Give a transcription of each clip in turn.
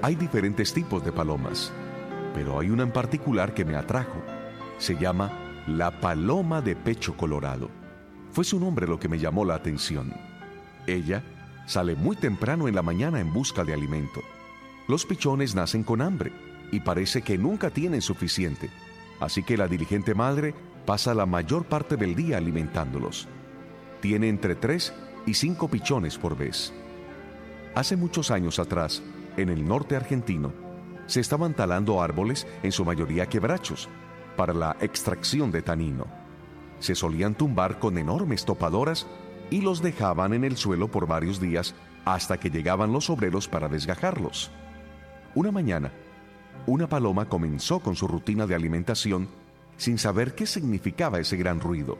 Hay diferentes tipos de palomas, pero hay una en particular que me atrajo. Se llama la paloma de pecho colorado. Fue su nombre lo que me llamó la atención. Ella sale muy temprano en la mañana en busca de alimento. Los pichones nacen con hambre y parece que nunca tienen suficiente, así que la diligente madre pasa la mayor parte del día alimentándolos. Tiene entre 3 y 5 pichones por vez. Hace muchos años atrás, en el norte argentino, se estaban talando árboles, en su mayoría quebrachos, para la extracción de tanino. Se solían tumbar con enormes topadoras y los dejaban en el suelo por varios días hasta que llegaban los obreros para desgajarlos. Una mañana, una paloma comenzó con su rutina de alimentación sin saber qué significaba ese gran ruido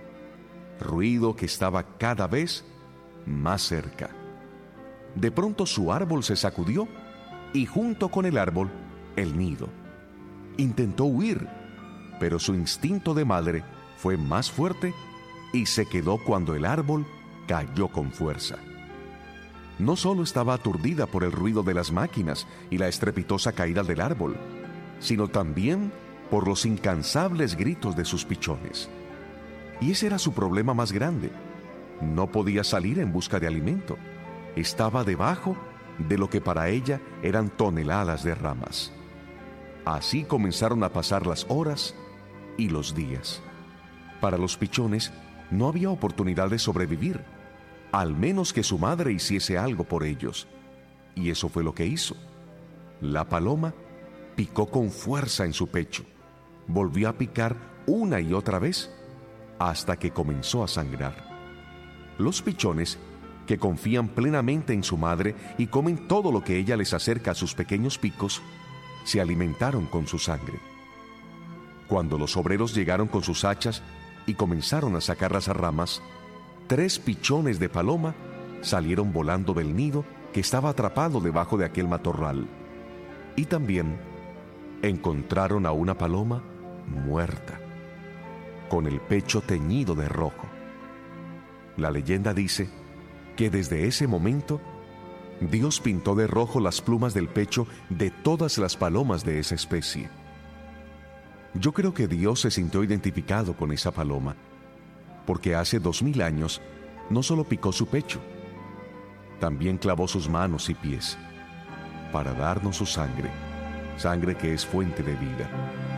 que estaba cada vez más cerca. De pronto su árbol se sacudió y junto con el árbol, el nido. Intentó huir, pero su instinto de madre fue más fuerte y se quedó cuando el árbol cayó con fuerza. No solo estaba aturdida por el ruido de las máquinas y la estrepitosa caída del árbol, sino también por los incansables gritos de sus pichones. Y ese era su problema más grande. No podía salir en busca de alimento. Estaba debajo de lo que para ella eran toneladas de ramas. Así comenzaron a pasar las horas y los días. Para los pichones no había oportunidad de sobrevivir, al menos que su madre hiciese algo por ellos. Y eso fue lo que hizo. La paloma picó con fuerza en su pecho. Volvió a picar una y otra vez hasta que comenzó a sangrar. Los pichones, que confían plenamente en su madre y comen todo lo que ella les acerca a sus pequeños picos, se alimentaron con su sangre. Cuando los obreros llegaron con sus hachas y comenzaron a sacar las ramas, 3 pichones de paloma salieron volando del nido que estaba atrapado debajo de aquel matorral. Y también encontraron a una paloma muerta, con el pecho teñido de rojo. La leyenda dice que desde ese momento Dios pintó de rojo las plumas del pecho de todas las palomas de esa especie. Yo creo que Dios se sintió identificado con esa paloma, porque hace 2000 años no solo picó su pecho, también clavó sus manos y pies para darnos su sangre, sangre que es fuente de vida.